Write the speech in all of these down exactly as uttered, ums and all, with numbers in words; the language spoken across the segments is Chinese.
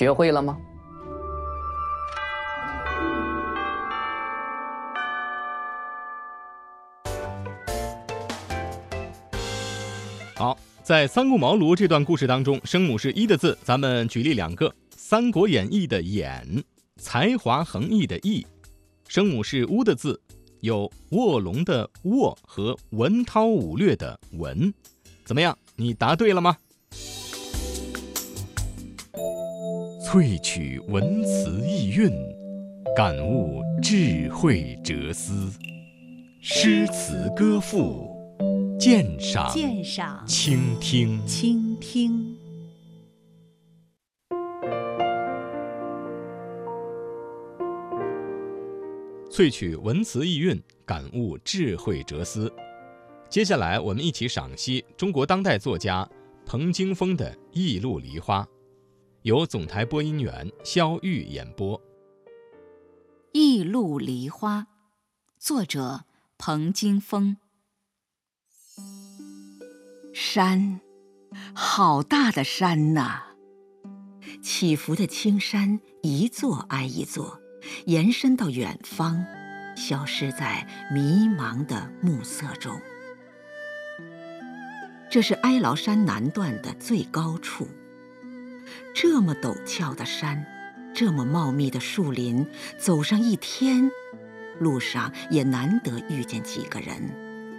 学会了吗？ 好，在三顾茅庐这段故事当中，声母是一的字，咱们举例两个。《三国演义》的演，才华横溢的溢，声母是乌的字，有卧龙的卧和文韬武略的文。怎么样，你答对了吗？萃取文辞意蕴，感悟智慧哲思，诗词歌赋，鉴赏鉴赏倾听倾听。 萃取文辞意蕴，感悟智慧哲思。接下来我们一起赏析中国当代作家彭京峰的《忆录梨花》，由总台播音员肖玉演播。《 忆录梨花》，作者彭京峰。 山，好大的山呐！起伏的青山一座挨一座，延伸到远方，消失在迷茫的暮色中。这是哀牢山南段的最高处。这么陡峭的山，这么茂密的树林，走上一天，路上也难得遇见几个人。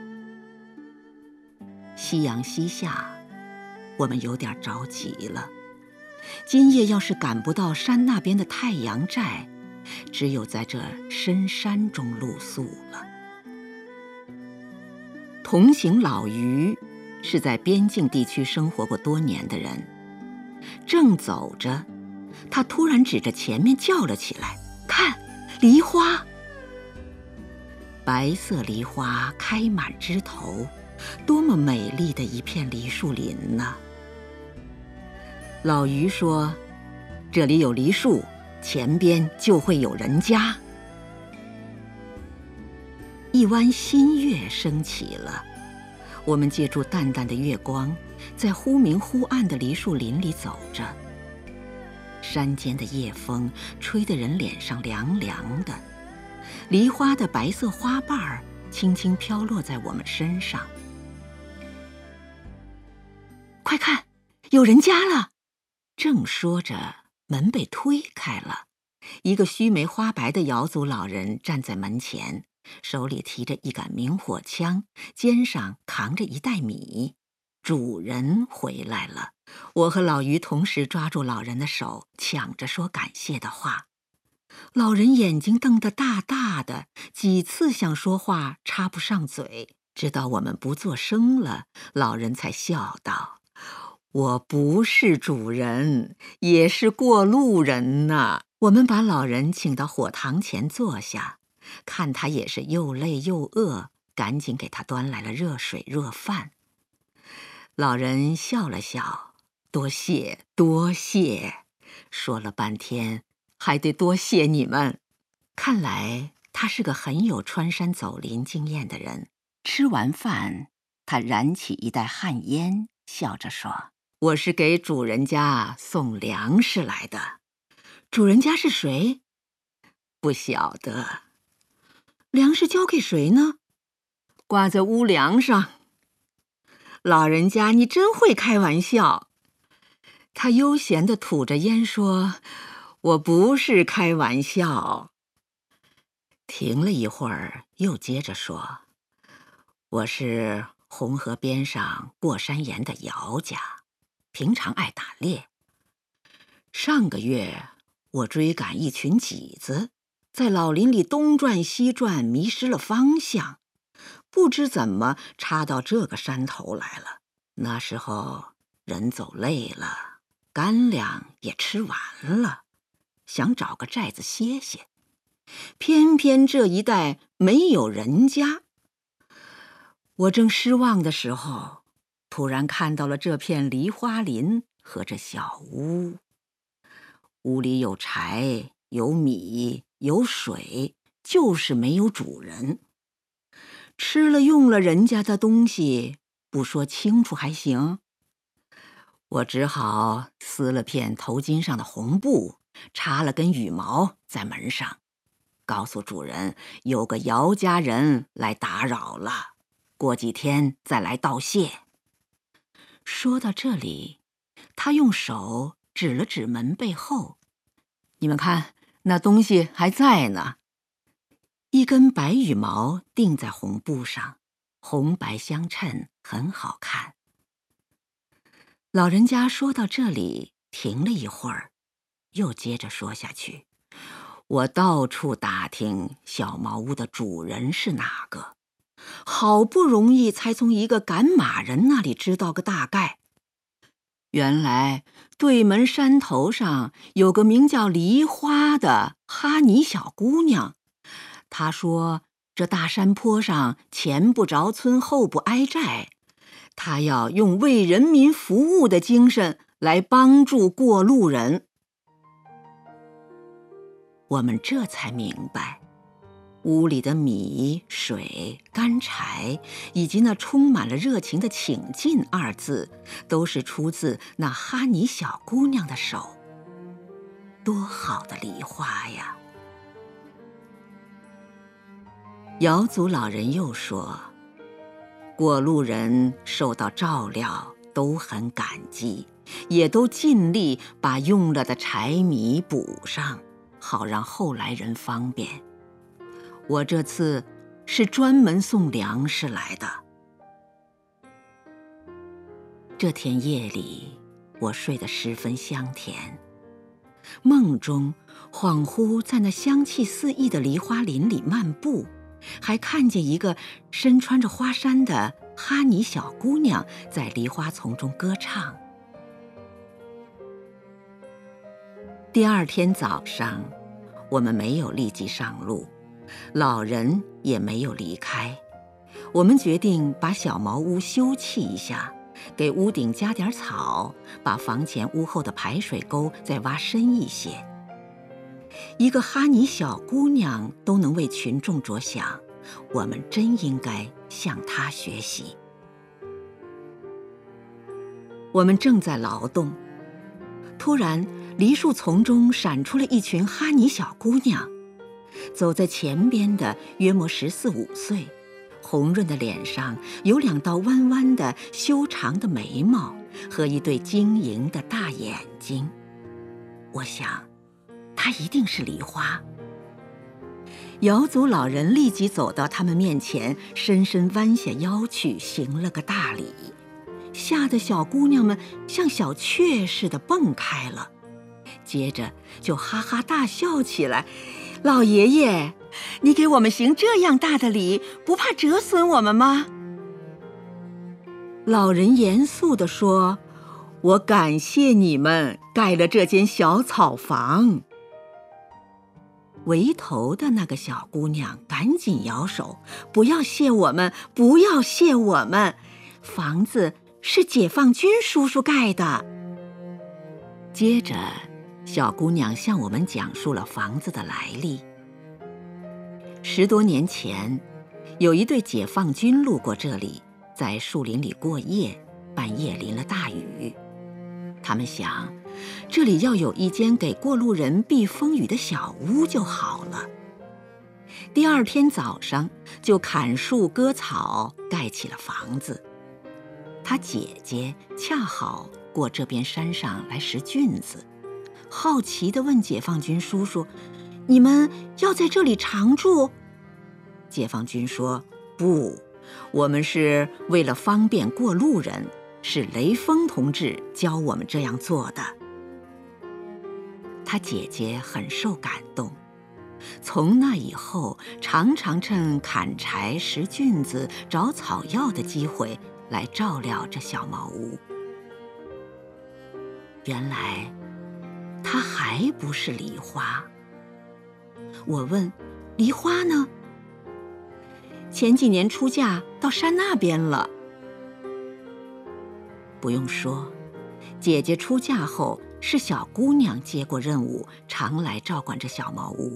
夕阳西下，我们有点着急了。今夜要是赶不到山那边的太阳寨，只有在这深山中露宿了。同行老于是在边境地区生活过多年的人，正走着，他突然指着前面叫了起来：“看，梨花！”白色梨花开满枝头，多么美丽的一片梨树林呐！老于说：“这里有梨树，前边就会有人家。”一弯新月升起了，我们借助淡淡的月光，在忽明忽暗的梨树林里走着。山间的夜风吹得人脸上凉凉的，梨花的白色花瓣儿轻轻飘落在我们身上。快看，有人家了！正说着，门被推开了，一个须眉花白的瑶族老人站在门前，手里提着一杆明火枪，肩上扛着一袋米。主人回来了！我和老于同时抓住老人的手，抢着说感谢的话。老人眼睛瞪得大大的，几次想说话插不上嘴，直到我们不作声了，老人才笑道：“我不是主人，也是过路人呐。”我们把老人请到火塘前坐下，看他也是又累又饿，赶紧给他端来了热水热饭。老人笑了笑：“多谢多谢。”说了半天，还得多谢你们。看来他是个很有穿山走林经验的人。吃完饭，他燃起一袋旱烟，笑着说：“我是给主人家送粮食来的。”主人家是谁？不晓得。粮食交给谁呢？挂在屋梁上。老人家，你真会开玩笑。他悠闲地吐着烟说：“我不是开玩笑。”停了一会儿，又接着说：“我是红河边上过山岩的姚家，平常爱打猎。上个月我追赶一群麂子，在老林里东转西转，迷失了方向，不知怎么插到这个山头来了。那时候人走累了，干粮也吃完了，想找个寨子歇歇，偏偏这一带没有人家。我正失望的时候，突然看到了这片梨花林和这小屋。屋里有柴，有米，有水，就是没有主人。吃了用了人家的东西，不说清楚还行。 我只好撕了片头巾上的红布，插了根羽毛在门上，告诉主人有个姚家人来打扰了，过几天再来道谢。说到这里，他用手指了指门背后，你们看，那东西还在呢。一根白羽毛钉在红布上，红白相衬，很好看。老人家说到这里，停了一会儿，又接着说下去。我到处打听小茅屋的主人是哪个，好不容易才从一个赶马人那里知道个大概。原来对门山头上有个名叫梨花的哈尼小姑娘，她说这大山坡上前不着村后不挨寨，她要用为人民服务的精神来帮助过路人。我们这才明白，屋里的米、水、干柴，以及那充满了热情的请进二字，都是出自那哈尼小姑娘的手。多好的梨花呀！瑶族老人又说，过路人受到照料都很感激，也都尽力把用了的柴米补上，好让后来人方便。我这次是专门送粮食来的。这天夜里，我睡得十分香甜，梦中恍惚在那香气四溢的梨花林里漫步，还看见一个身穿着花衫的哈尼小姑娘在梨花丛中歌唱。第二天早上，我们没有立即上路，老人也没有离开。我们决定把小茅屋修葺一下，给屋顶加点草，把房前屋后的排水沟再挖深一些。一个哈尼小姑娘都能为群众着想，我们真应该向她学习。我们正在劳动，突然梨树丛中闪出了一群哈尼小姑娘，走在前边的约莫十四五岁，红润的脸上有两道弯弯的修长的眉毛和一对晶莹的大眼睛。我想，她一定是梨花。瑶族老人立即走到他们面前，深深弯下腰去，行了个大礼，吓得小姑娘们像小雀似的蹦开了，接着就哈哈大笑起来。老爷爷，你给我们行这样大的礼，不怕折损我们吗？老人严肃地说，我感谢你们盖了这间小草房。围头的那个小姑娘赶紧摇手，不要谢我们，不要谢我们，房子是解放军叔叔盖的。接着小姑娘向我们讲述了房子的来历。十多年前，有一对解放军路过这里，在树林里过夜，半夜淋了大雨。他们想，这里要有一间给过路人避风雨的小屋就好了。第二天早上就砍树割草，盖起了房子。他姐姐恰好过这边山上来拾菌子，好奇地问解放军叔叔，你们要在这里常住？解放军说，不，我们是为了方便过路人，是雷锋同志教我们这样做的。他姐姐很受感动，从那以后常常趁砍柴、拾菌子、找草药的机会来照料这小茅屋。原来她还不是梨花。我问，梨花呢？前几年出嫁到山那边了。不用说，姐姐出嫁后是小姑娘接过任务，常来照管这小茅屋。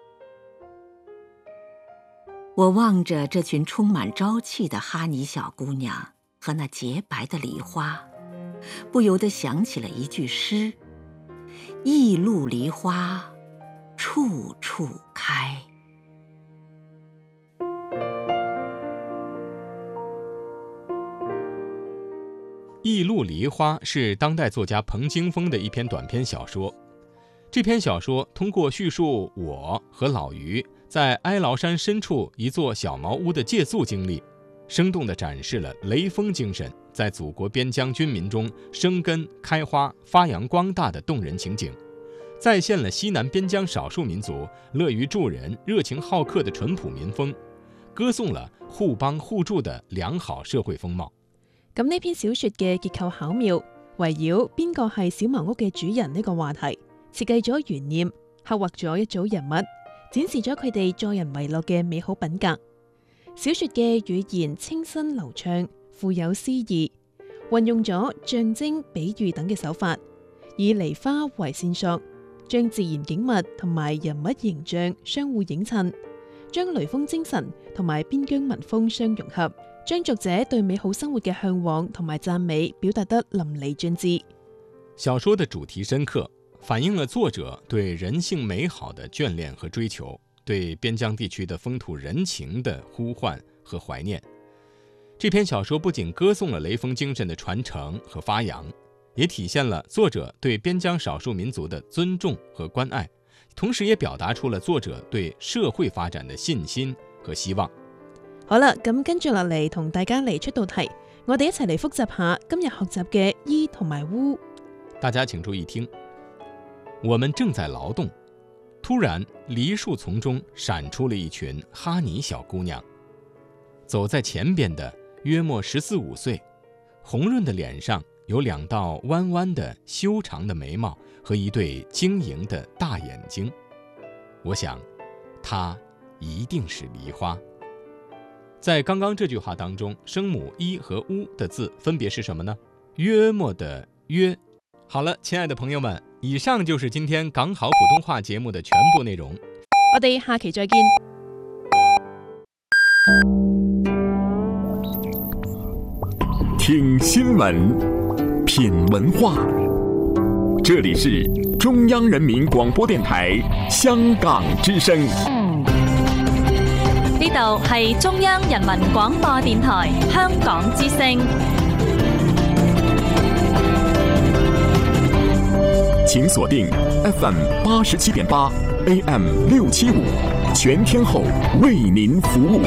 我望着这群充满朝气的哈尼小姑娘和那洁白的梨花， 不由得想起了一句诗：一路梨花处处开。 一路梨花是当代作家彭京峰的一篇短篇小说。这篇小说通过叙述我和老于在哀牢山深处一座小茅屋的借宿经历，生动地展示了雷锋精神在祖国边疆军民中生根开花发扬光大的动人情景，再现了西南边疆少数民族乐于助人熱情好客的淳朴民風，歌頌了互幫互助的良好社會風貌。 咁呢篇小說嘅結構巧妙，圍繞邊個係小茅屋嘅主人呢個話題，設計咗懸念，刻畫咗一組人物，展示咗佢哋助人為樂嘅美好品格。小說嘅語言清新流暢，富有詩意，運用咗象徵、比喻等嘅手法，以梨花為線索，將自然景物同埋人物形象相互映襯，將雷鋒精神同埋邊疆民風相融合，將讀者對美好生活嘅向往同埋讚美表達得淋漓盡致。 小說的主題深刻，反映了作者對人性美好的眷戀和追求，對邊疆地區的風土人情的呼喚和懷念。這篇小說不僅歌頌了雷鋒精神的傳承和發揚，也體現了作者對邊疆少數民族的尊重和關愛，同時也表達出了作者對社會發展的信心和希望。 好啦，咁跟住落嚟同大家嚟出道題，我哋一齊嚟複習下今日學習嘅伊同埋烏。 大家請注意聽。我們正在勞動，突然梨樹叢中閃出了一群哈尼小姑娘。走在前邊的約莫十四五歲，紅潤的臉上有兩道彎彎的修長的眉毛和一對晶瑩的大眼睛。我想，她一定是梨花。在剛剛這句話當中，聲母一和烏的字分別是什麼呢？約莫的約。好了，親愛的朋友們，以上就是今天港好普通話節目的全部內容。 我哋下期再見。 聽新聞，品文化，這裏是中央人民廣播電台香港之聲。 呢度係中央人民廣播電台香港之聲。 請鎖定 F M 八十七點八 A M 六七五，全天候為您服務。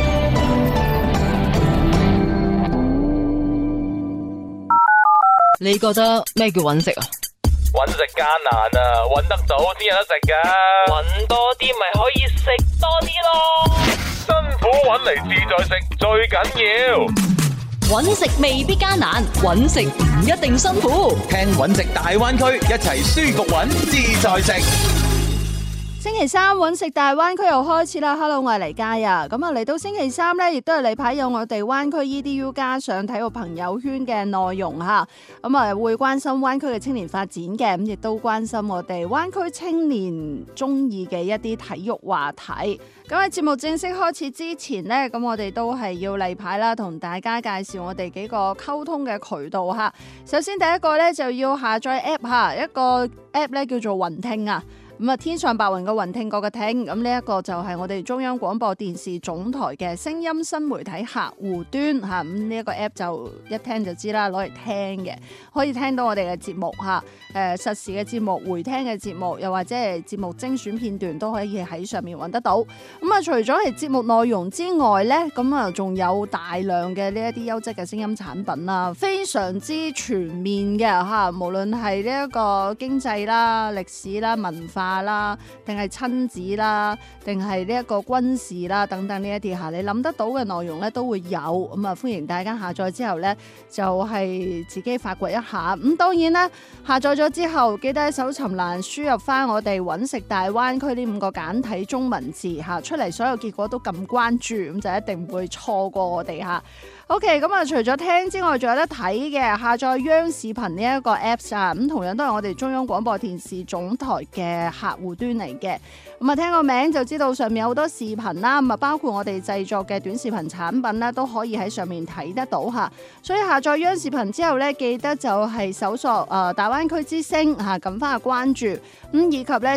你覺得咩叫揾食啊？ 揾食艱難啊，揾得到先有得食噶。揾多啲咪可以食多啲咯。辛苦揾嚟自在食最緊要。 揾食未必艱難，揾食唔一定辛苦。 聽揾食大灣區，一齊舒服揾自在食。 星期三揾食大灣區又開始啦 ！Hello， 我係黎嘉啊！咁啊嚟到星期三呢，亦都係例牌有我哋灣區 E D U 加上體育朋友圈嘅內容嚇。咁啊會關心灣區嘅青年發展嘅，咁亦都關心我哋灣區青年中意嘅一啲體育話題。咁喺節目正式開始之前呢，咁我哋都係要例牌啦，同大家介紹我哋幾個溝通嘅渠道嚇。首先第一個呢，就要下載 App 嚇，一個 App 咧叫做雲聽啊。咁啊，天上白雲嘅雲聽過嘅聽，咁呢一個就係我哋中央廣播電視總台嘅聲音新媒體客戶端嚇，咁呢一個 app 就一聽就知啦，攞嚟聽嘅，可以聽到我哋嘅節目嚇，誒實時嘅節目、回聽嘅節目，又或者係節目精選片段都可以喺上面揾得到。咁啊，除咗係節目內容之外呢，咁啊仲有大量嘅呢一啲優質嘅聲音產品啦，非常之全面嘅嚇，無論係呢一個經濟啦、歷史啦、文化啦，定係親子啦，定係呢一個軍事啦，等等呢一啲吓，你諗得到嘅內容咧都會有，咁啊歡迎大家下載之後咧就係自己發掘一下。咁當然啦，下載咗之後記得喺搜尋欄輸入翻我哋揾食大灣區呢五個簡體中文字吓，出嚟所有結果都撳關注，咁就一定唔會錯過我哋吓。 OK， 咁啊，除咗聽之外，仲有得睇嘅，下載央視頻呢一個 Apps 啊，咁同樣都係我哋中央廣播電視總台嘅客戶端嚟嘅。咁啊，聽個名就知道上面有好多視頻啦，咁啊，包括我哋製作嘅短視頻產品咧，都可以喺上面睇得到嚇。所以下載央視頻之後咧，記得就係搜索誒大灣區之聲嚇，撳翻個關注，咁以及咧